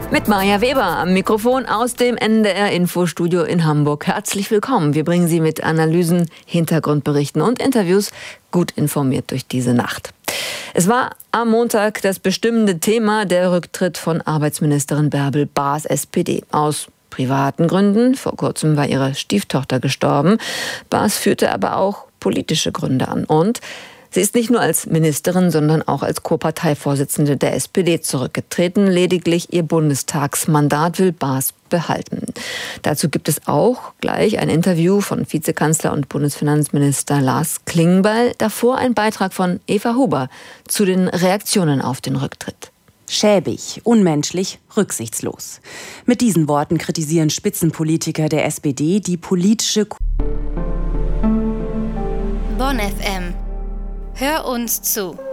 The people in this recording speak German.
Mit Maja Weber am Mikrofon aus dem NDR-Infostudio in Hamburg. Herzlich willkommen. Wir bringen Sie mit Analysen, Hintergrundberichten und Interviews gut informiert durch diese Nacht. Es war am Montag das bestimmende Thema der Rücktritt von Arbeitsministerin Bärbel Baas, SPD. Aus privaten Gründen. Vor kurzem war ihre Stieftochter gestorben. Baas führte aber auch politische Gründe an. Und sie ist nicht nur als Ministerin, sondern auch als Co-Parteivorsitzende der SPD zurückgetreten. Lediglich ihr Bundestagsmandat will Baas behalten. Dazu gibt es auch gleich ein Interview von Vizekanzler und Bundesfinanzminister Lars Klingbeil. Davor ein Beitrag von Eva Huber zu den Reaktionen auf den Rücktritt. Schäbig, unmenschlich, rücksichtslos. Mit diesen Worten kritisieren Spitzenpolitiker der SPD die politische Bonn FM. Hör uns zu.